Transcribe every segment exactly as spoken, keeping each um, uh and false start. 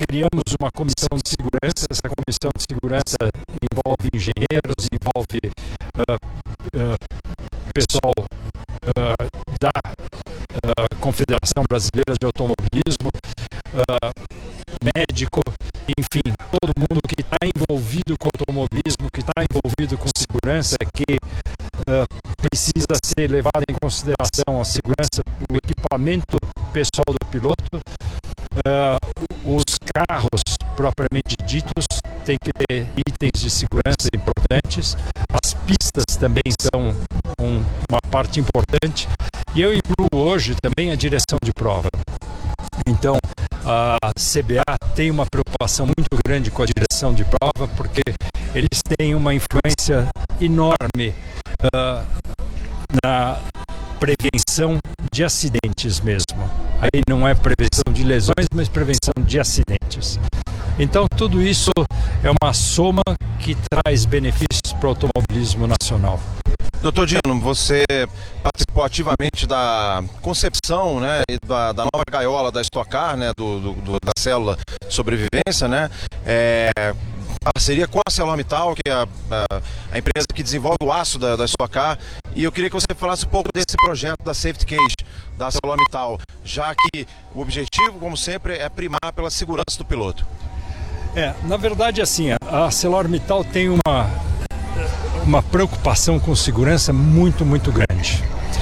criamos uma comissão de segurança. Essa comissão de segurança envolve engenheiros, envolve uh, uh, pessoal uh, da uh, Confederação Brasileira de Automobilismo, uh, médico, enfim, todo mundo que está envolvido com automobilismo, que está envolvido com segurança, que uh, precisa ser levado em consideração a segurança, o equipamento pessoal do piloto, uh, os carros propriamente ditos têm que ter itens de segurança importantes, as pistas também são um, uma parte importante, e eu incluo hoje também a direção de prova. Então, a C B A tem uma preocupação muito grande com a direção de prova, porque eles têm uma influência enorme uh, na prevenção de acidentes mesmo. Aí não é prevenção de lesões, mas prevenção de acidentes. Então, tudo isso é uma soma que traz benefícios para o automobilismo nacional. Doutor Dino, você participou ativamente da concepção, né, da, da nova gaiola da Stock Car, né, do, do, do, da célula de sobrevivência, né, é, parceria com a ArcelorMittal, que é a, a, a empresa que desenvolve o aço da, da Stock Car, e eu queria que você falasse um pouco desse projeto da Safety Cage da ArcelorMittal, já que o objetivo, como sempre, é primar pela segurança do piloto. É, na verdade, assim, a ArcelorMittal tem uma uma preocupação com segurança muito, muito grande.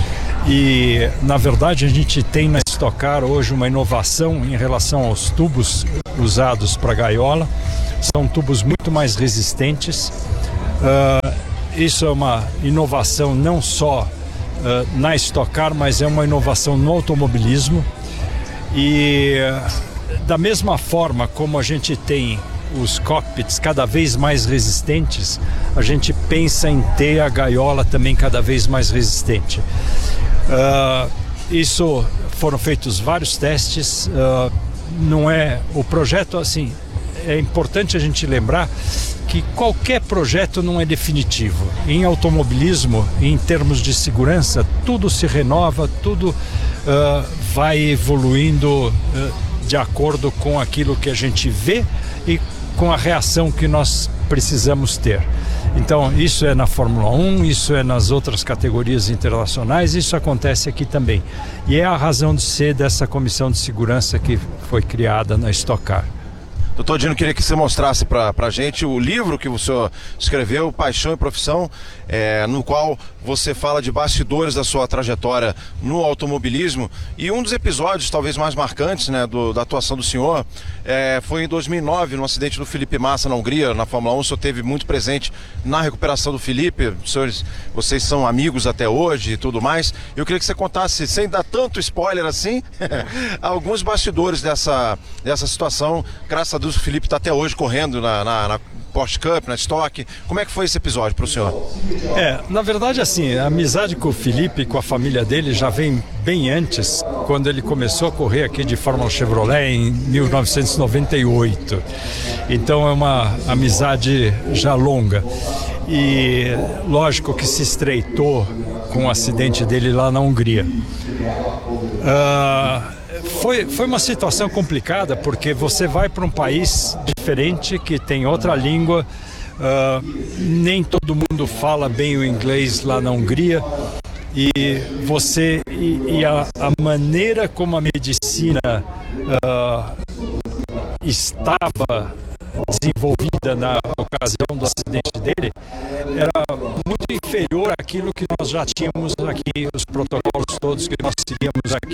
E, na verdade, a gente tem na Stock Car hoje uma inovação em relação aos tubos usados para gaiola. São tubos muito mais resistentes. Uh, isso é uma inovação não só uh, na Stock Car, mas é uma inovação no automobilismo. E, uh, da mesma forma como a gente tem os cockpits cada vez mais resistentes, a gente pensa em ter a gaiola também cada vez mais resistente. Uh, isso foram feitos vários testes. Uh, não é o projeto assim. É importante a gente lembrar que qualquer projeto não é definitivo. Em automobilismo, em termos de segurança, tudo se renova, tudo uh, vai evoluindo uh, de acordo com aquilo que a gente vê e com a reação que nós precisamos ter. Então, isso é na Fórmula um, isso é nas outras categorias internacionais, isso acontece aqui também. E é a razão de ser dessa comissão de segurança que foi criada na Stock Car. Doutor Dino, queria que você mostrasse para a gente o livro que o senhor escreveu, Paixão e Profissão, é, no qual você fala de bastidores da sua trajetória no automobilismo. E um dos episódios talvez mais marcantes, né, do, da atuação do senhor é, foi em dois mil e nove, no acidente do Felipe Massa na Hungria, na Fórmula um. O senhor esteve muito presente na recuperação do Felipe. Senhores, vocês são amigos até hoje e tudo mais. Eu queria que você contasse, sem dar tanto spoiler assim, alguns bastidores dessa, dessa situação. Graças a Deus o Felipe está até hoje correndo na, na, na Porsche Cup, na Stock. Como é que foi esse episódio para o senhor? É, na verdade, assim, a amizade com o Felipe e com a família dele já vem bem antes, quando ele começou a correr aqui de Fórmula Chevrolet em mil novecentos e noventa e oito. Então é uma amizade já longa. E lógico que se estreitou com o acidente dele lá na Hungria. Uh, Foi, foi uma situação complicada, porque você vai para um país diferente, que tem outra língua, uh, nem todo mundo fala bem o inglês lá na Hungria, e você e, e a, a maneira como a medicina uh, estava desenvolvida na ocasião do acidente dele era muito inferior àquilo que nós já tínhamos aqui, os protocolos todos que nós seguíamos aqui